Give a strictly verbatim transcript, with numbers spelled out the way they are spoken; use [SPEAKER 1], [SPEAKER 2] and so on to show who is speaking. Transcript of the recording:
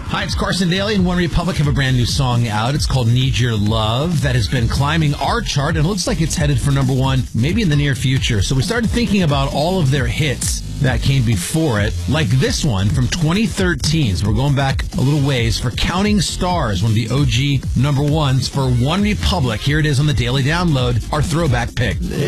[SPEAKER 1] Hi, it's Carson Daly, and One Republic have a brand new song out. It's called Need Your Love, that has been climbing our chart, and it looks like it's headed for number one, maybe in the near future. So we started thinking about all of their hits that came before it, like this one from twenty thirteen. So we're going back a little ways for Counting Stars, one of the O G number ones for One Republic. Here it is on the Daily Download, our throwback pick.